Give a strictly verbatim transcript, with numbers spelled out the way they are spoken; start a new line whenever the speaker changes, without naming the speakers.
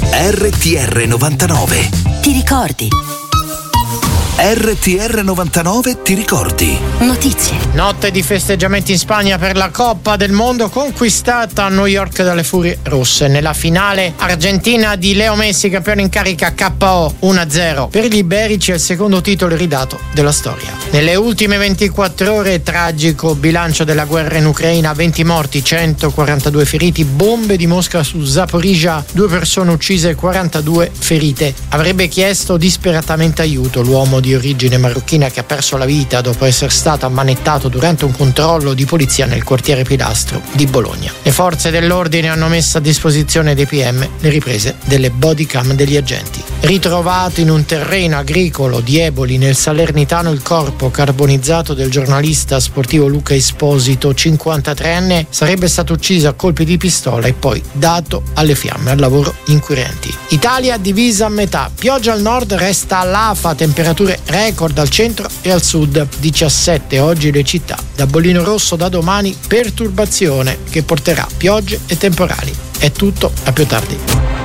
R T R novantanove.
Ti ricordi?
R T R novantanove ti ricordi?
Notizie.
Notte di festeggiamenti in Spagna per la Coppa del Mondo conquistata a New York dalle Furie Rosse. Nella finale Argentina di Leo Messi, campione in carica, K O uno a zero. Per gli iberici è il secondo titolo ridato della storia. Nelle ultime ventiquattro ore tragico bilancio della guerra in Ucraina, venti morti, centoquarantadue feriti, bombe di Mosca su Zaporizhzhia, due persone uccise e quarantadue ferite. Avrebbe chiesto disperatamente aiuto l'uomo di di origine marocchina che ha perso la vita dopo essere stato ammanettato durante un controllo di polizia nel quartiere Pilastro di Bologna. Le forze dell'ordine hanno messo a disposizione dei P M le riprese delle bodycam degli agenti. Ritrovato in un terreno agricolo di Eboli nel Salernitano il corpo carbonizzato del giornalista sportivo Luca Esposito, cinquantatreenne, sarebbe stato ucciso a colpi di pistola e poi dato alle fiamme al lavoro inquirenti. Italia divisa a metà, pioggia al nord, resta all'afa, temperature record al centro e al sud. diciassette oggi le città, da bollino rosso da domani, perturbazione che porterà piogge e temporali. È tutto, a più tardi.